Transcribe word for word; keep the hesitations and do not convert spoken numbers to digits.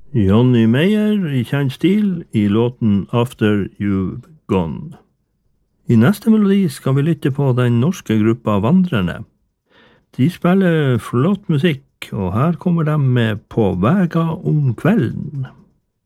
Johnny Meyer i kjent stil i låten After You've Gone. I neste melodi skal vi lytte på den norske gruppa Vandrerne. De spiller flott musikk, og her kommer de med På vega om kvelden.